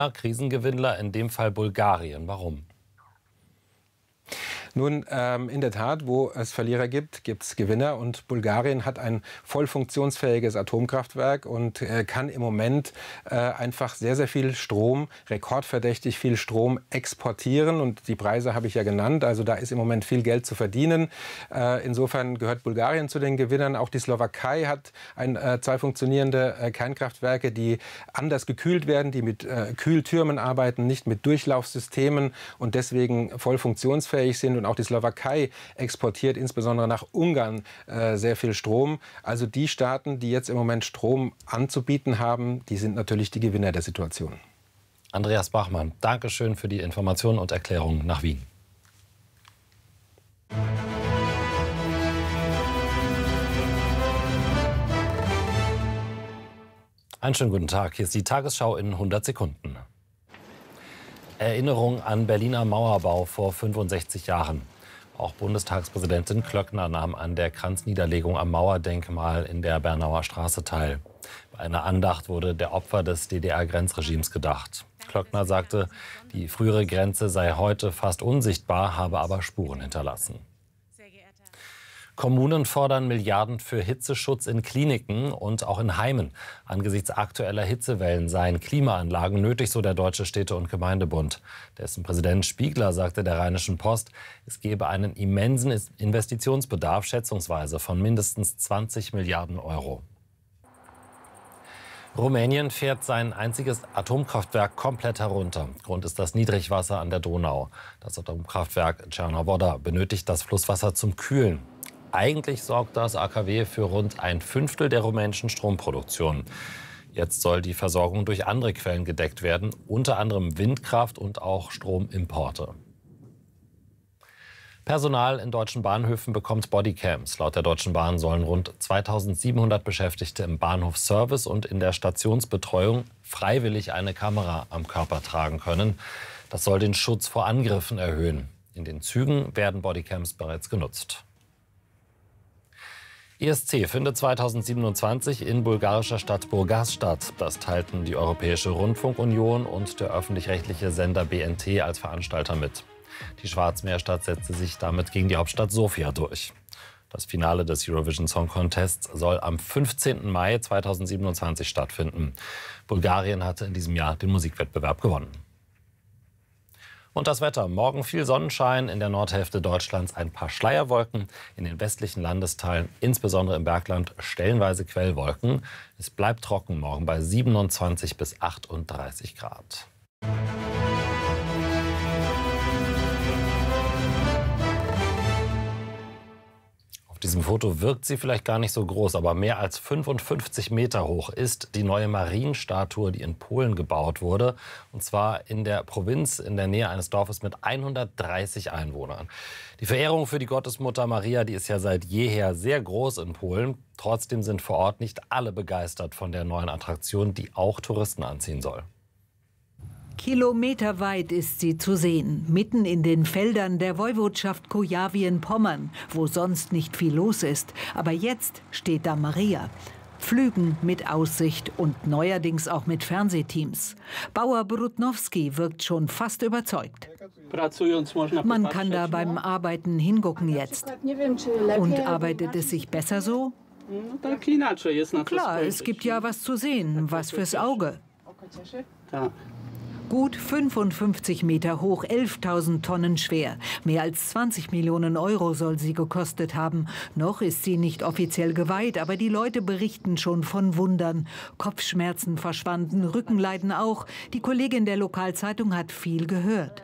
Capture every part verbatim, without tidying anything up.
Krisengewinnler, in dem Fall Bulgarien. Warum? Nun, ähm, in der Tat, wo es Verlierer gibt, gibt es Gewinner. Und Bulgarien hat ein voll funktionsfähiges Atomkraftwerk und äh, kann im Moment äh, einfach sehr, sehr viel Strom, rekordverdächtig viel Strom exportieren. Und die Preise habe ich ja genannt. Also da ist im Moment viel Geld zu verdienen. Äh, insofern gehört Bulgarien zu den Gewinnern. Auch die Slowakei hat ein, äh, zwei funktionierende äh, Kernkraftwerke, die anders gekühlt werden, die mit äh, Kühltürmen arbeiten, nicht mit Durchlaufsystemen und deswegen voll funktionsfähig sind. Und auch die Slowakei exportiert insbesondere nach Ungarn äh, sehr viel Strom. Also die Staaten, die jetzt im Moment Strom anzubieten haben, die sind natürlich die Gewinner der Situation. Andreas Bachmann, danke schön für die Informationen und Erklärungen nach Wien. Einen schönen guten Tag. Hier ist die Tagesschau in hundert Sekunden. Erinnerung an Berliner Mauerbau vor fünfundsechzig Jahren. Auch Bundestagspräsidentin Klöckner nahm an der Kranzniederlegung am Mauerdenkmal in der Bernauer Straße teil. Bei einer Andacht wurde der Opfer des D D R-Grenzregimes gedacht. Klöckner sagte, die frühere Grenze sei heute fast unsichtbar, habe aber Spuren hinterlassen. Kommunen fordern Milliarden für Hitzeschutz in Kliniken und auch in Heimen. Angesichts aktueller Hitzewellen seien Klimaanlagen nötig, so der Deutsche Städte- und Gemeindebund. Dessen Präsident Spiegler sagte der Rheinischen Post, es gebe einen immensen Investitionsbedarf, schätzungsweise von mindestens zwanzig Milliarden Euro. Rumänien fährt sein einziges Atomkraftwerk komplett herunter. Grund ist das Niedrigwasser an der Donau. Das Atomkraftwerk Czernowodda benötigt das Flusswasser zum Kühlen. Eigentlich sorgt das A K W für rund ein Fünftel der rumänischen Stromproduktion. Jetzt soll die Versorgung durch andere Quellen gedeckt werden, unter anderem Windkraft und auch Stromimporte. Personal in deutschen Bahnhöfen bekommt Bodycams. Laut der Deutschen Bahn sollen rund zweitausendsiebenhundert Beschäftigte im Bahnhofsservice und in der Stationsbetreuung freiwillig eine Kamera am Körper tragen können. Das soll den Schutz vor Angriffen erhöhen. In den Zügen werden Bodycams bereits genutzt. E S C findet zweitausendsiebenundzwanzig in bulgarischer Stadt Burgas statt. Das teilten die Europäische Rundfunkunion und der öffentlich-rechtliche Sender B N T als Veranstalter mit. Die Schwarzmeerstadt setzte sich damit gegen die Hauptstadt Sofia durch. Das Finale des Eurovision Song Contests soll am fünfzehnten Mai zweitausendsiebenundzwanzig stattfinden. Bulgarien hatte in diesem Jahr den Musikwettbewerb gewonnen. Und das Wetter. Morgen viel Sonnenschein, in der Nordhälfte Deutschlands ein paar Schleierwolken. In den westlichen Landesteilen, insbesondere im Bergland, stellenweise Quellwolken. Es bleibt trocken morgen bei siebenundzwanzig bis achtunddreißig Grad. Auf diesem Foto wirkt sie vielleicht gar nicht so groß, aber mehr als fünfundfünfzig Meter hoch ist die neue Marienstatue, die in Polen gebaut wurde. Und zwar in der Provinz, in der Nähe eines Dorfes mit hundertdreißig Einwohnern. Die Verehrung für die Gottesmutter Maria, die ist ja seit jeher sehr groß in Polen. Trotzdem sind vor Ort nicht alle begeistert von der neuen Attraktion, die auch Touristen anziehen soll. Kilometerweit ist sie zu sehen, mitten in den Feldern der Woiwodschaft Kujawien-Pommern, wo sonst nicht viel los ist. Aber jetzt steht da Maria. Flügen mit Aussicht und neuerdings auch mit Fernsehteams. Bauer Brudnowski wirkt schon fast überzeugt. Man kann da beim Arbeiten hingucken jetzt. Und arbeitet es sich besser so? Klar, es gibt ja was zu sehen, was fürs Auge. Gut fünfundfünfzig Meter hoch, elftausend Tonnen schwer. Mehr als zwanzig Millionen Euro soll sie gekostet haben. Noch ist sie nicht offiziell geweiht, aber die Leute berichten schon von Wundern. Kopfschmerzen verschwanden, Rückenleiden auch. Die Kollegin der Lokalzeitung hat viel gehört.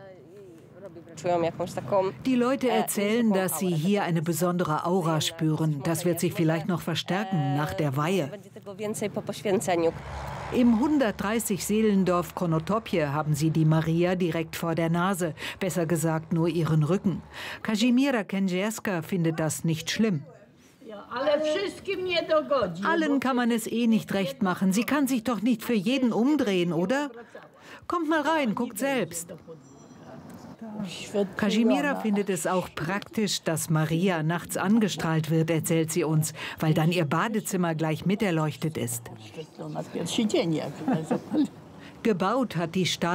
Die Leute erzählen, dass sie hier eine besondere Aura spüren. Das wird sich vielleicht noch verstärken nach der Weihe. Im hundertdreißig Seelendorf Konotopje haben sie die Maria direkt vor der Nase. Besser gesagt nur ihren Rücken. Kazimierza Kędzierska findet das nicht schlimm. Allen kann man es eh nicht recht machen. Sie kann sich doch nicht für jeden umdrehen, oder? Kommt mal rein, guckt selbst. Kazimierza findet es auch praktisch, dass Maria nachts angestrahlt wird, erzählt sie uns, weil dann ihr Badezimmer gleich miterleuchtet ist. Gebaut hat die Stadt